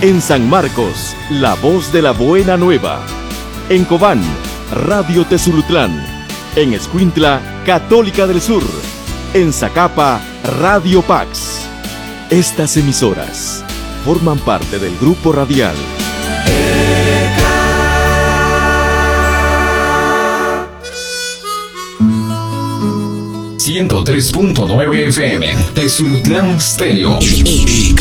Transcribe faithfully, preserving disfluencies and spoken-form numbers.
En San Marcos, La Voz de la Buena Nueva. En Cobán, Radio Tezulutlán. En Escuintla, Católica del Sur. En Zacapa, Radio Pax. Estas emisoras forman parte del grupo radial ciento tres punto nueve F M, Tezulutlán Stereo. E K.